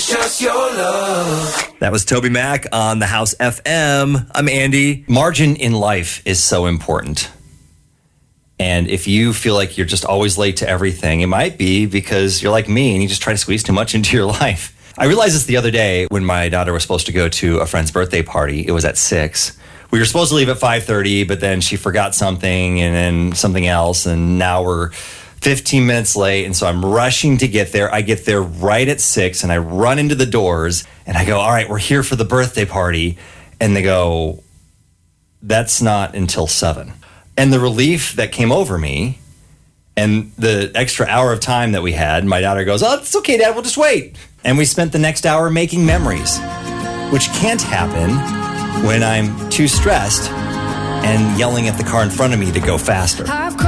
Just your love. That was Toby Mac on the House FM. I'm Andy. Margin in life is so important. And if you feel like you're just always late to everything, it might be because you're like me and you just try to squeeze too much into your life. I realized this the other day when my daughter was supposed to go to a friend's birthday party. It was at 6. We were supposed to leave at 5:30, but then she forgot something and then something else. And now we're 15 minutes late, and so I'm rushing to get there. I get there right at 6, and I run into the doors, and I go, all right, we're here for the birthday party. And they go, that's not until 7. And the relief that came over me and the extra hour of time that we had, my daughter goes, oh, it's okay, Dad, we'll just wait. And we spent the next hour making memories, which can't happen when I'm too stressed and yelling at the car in front of me to go faster.